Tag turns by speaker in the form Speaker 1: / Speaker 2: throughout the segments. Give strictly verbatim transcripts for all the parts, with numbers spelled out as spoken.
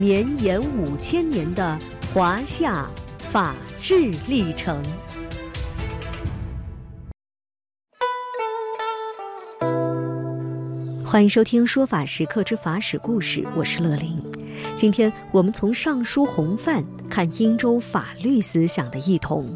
Speaker 1: 绵延五千年的华夏法治历程。欢迎收听说法时刻之法史故事，我是乐玲。今天我们从尚书洪范看殷周法律思想的异同。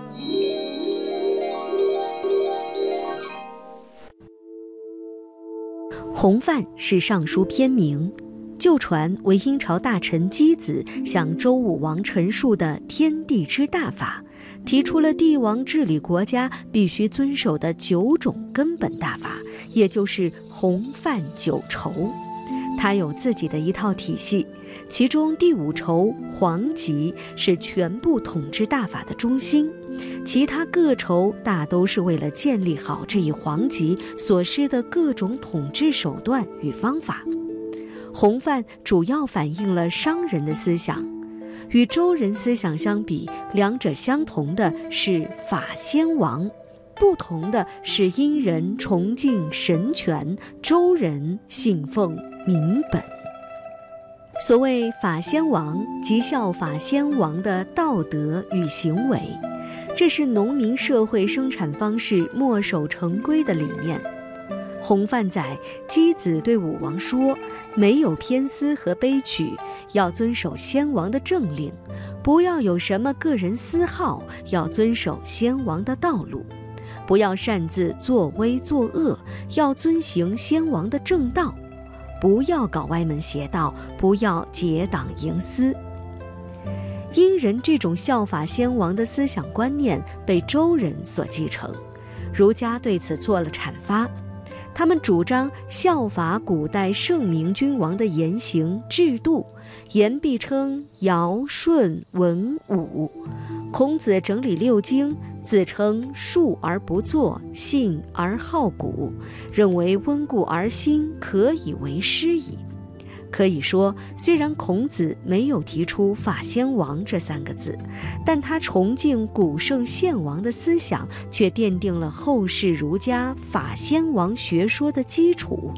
Speaker 1: 洪范是尚书偏名，旧传为殷朝大臣箕子向周武王陈述的天地之大法，提出了帝王治理国家必须遵守的九种根本大法，也就是洪范九畴。他有自己的一套体系，其中第五畴黄极是全部统治大法的中心，其他各畴大都是为了建立好这一黄极所施的各种统治手段与方法。洪范主要反映了商人的思想，与周人思想相比，两者相同的是法先王，不同的是殷人崇敬神权，周人信奉民本。所谓法先王，即效法先王的道德与行为，这是农民社会生产方式墨守成规的理念。洪范载，箕子对武王说，没有偏私和卑曲，要遵守先王的政令，不要有什么个人私好，要遵守先王的道路，不要擅自作威作恶，要遵行先王的正道，不要搞歪门邪道，不要结党营私。殷人这种效法先王的思想观念被周人所继承，儒家对此做了阐发。他们主张效法古代圣明君王的言行制度，言必称尧舜文武。孔子整理六经，自称述而不作，信而好古，认为温故而新可以为师矣。可以说，虽然孔子没有提出法先王这三个字，但他崇敬古圣先王的思想，却奠定了后世儒家法先王学说的基础。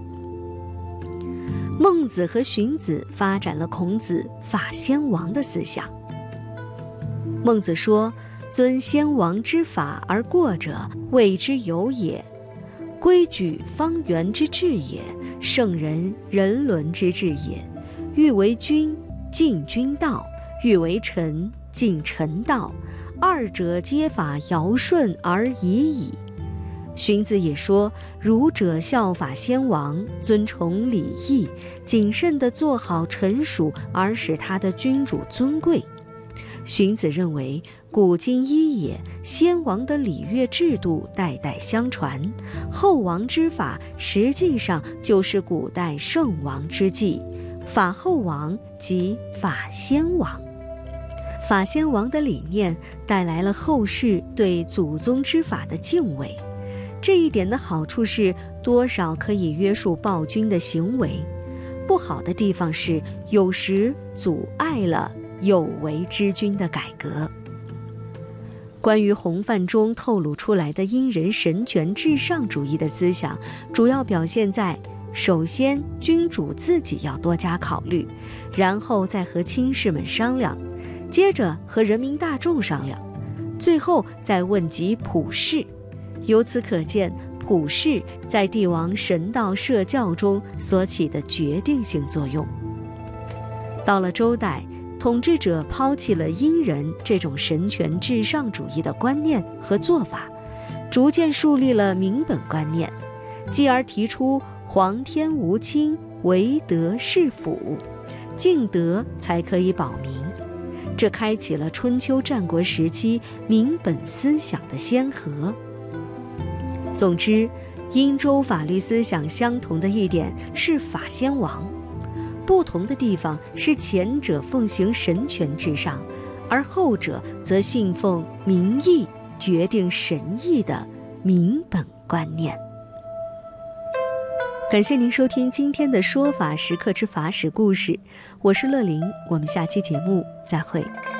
Speaker 1: 孟子和荀子发展了孔子法先王的思想。孟子说，遵先王之法而过者，谓之有也。规矩方圆之治也，圣人人伦之治也。欲为君，尽君道；欲为臣，尽臣道。二者皆法尧舜而已矣。荀子也说，儒者效法先王，尊崇礼义，谨慎地做好臣属，而使他的君主尊贵。荀子认为，古今一也，先王的礼乐制度代代相传，后王之法实际上就是古代圣王之纪，法后王即法先王。法先王的理念带来了后世对祖宗之法的敬畏，这一点的好处是多少可以约束暴君的行为，不好的地方是有时阻碍了有为之君的改革。关于洪范中透露出来的殷人神权至上主义的思想，主要表现在首先君主自己要多加考虑，然后再和亲士们商量，接着和人民大众商量，最后再问及普世。由此可见，普世在帝王神道社教中所起的决定性作用。到了周代，统治者抛弃了殷人这种神权至上主义的观念和做法，逐渐树立了民本观念，继而提出皇天无亲，唯德是辅，敬德才可以保民。这开启了春秋战国时期民本思想的先河。总之，殷周法律思想相同的一点是法先王，不同的地方是前者奉行神权至上，而后者则信奉民意决定神意的民本观念。感谢您收听今天的说法时刻之法史故事，我是乐玲，我们下期节目再会。